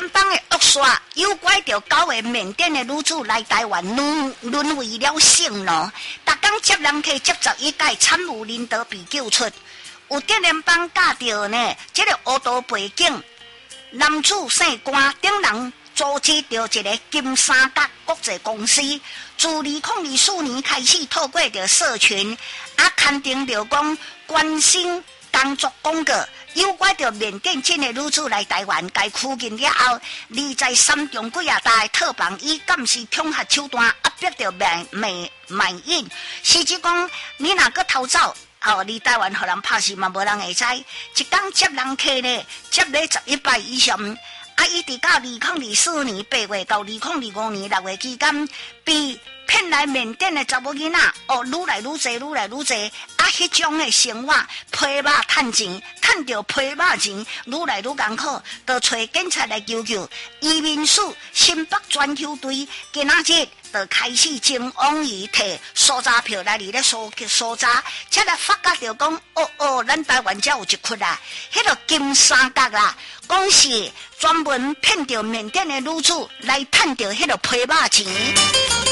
邦的恶煞诱拐着9个缅甸的女子来台湾，沦为了性奴。逐工接人客接11届，惨无人道被救出。有的联邦驾着呢，这个乌道背景男子姓关，等人组织着一个金三角国际公司。自2004年开始，透过着社群刊登着讲关心工作广告。诱拐着缅甸籍的女子来台湾，该拘禁了后，你在3中几大的套房以监视恐吓手段压迫着卖淫。实际讲，你若搁偷走，你台湾互人拍死嘛，无人会知。一天接人客呢，接了11摆以上。一直到2024年8月到2025年6月期间，被骗来缅甸的查某囡仔，愈来愈侪，迄种的生活批肉趁钱，趁着批肉钱，愈来愈艰苦，就找警察来求救。移民署新北专区队今仔日就开始前往伊摕搜查票来咧搜查，才来发觉着讲，咱台湾才有一窟啦，迄个金三角啦，讲是专门骗着缅甸的女子来趁着迄个批肉钱。